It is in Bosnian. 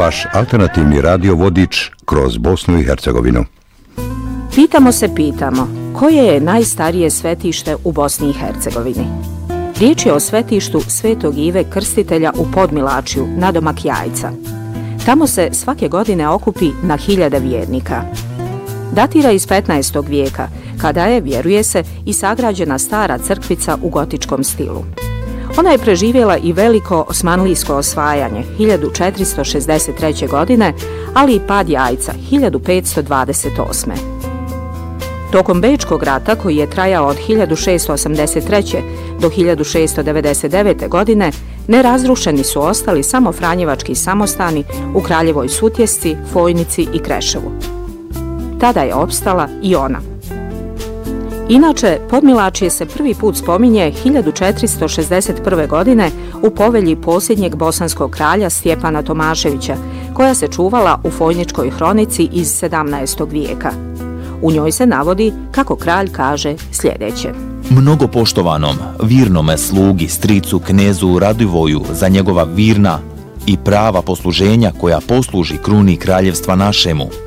vaš alternativni radio vodič kroz Bosnu i Hercegovinu. Pitamo, koje je najstarije svetište u Bosni i Hercegovini? Riječ je o svetištu Svetog Ive Krstitelja u Podmilačju, nadomak Jajca. Tamo se svake godine okupi na hiljade vjernika. Datira iz 15. vijeka, kada je, vjeruje se, i sagrađena stara crkvica u gotičkom stilu. Ona je preživjela i veliko osmanlijsko osvajanje 1463. godine, ali i pad Jajca 1528. Tokom Bečkog rata, koji je trajao od 1683. do 1699. godine, nerazrušeni su ostali samo franjevački samostani u Kraljevoj Sutjesci, Fojnici i Kreševu. Tada je opstala i ona. Inače, Podmilačje se prvi put spominje 1461. godine u povelji posljednjeg bosanskog kralja Stjepana Tomaševića, koja se čuvala u Fojničkoj hronici iz 17. vijeka. U njoj se navodi kako kralj kaže sljedeće. Mnogo poštovanom, virnome slugi, stricu, knezu Radivoju za njegova virna i prava posluženja koja posluži kruni kraljevstva našemu,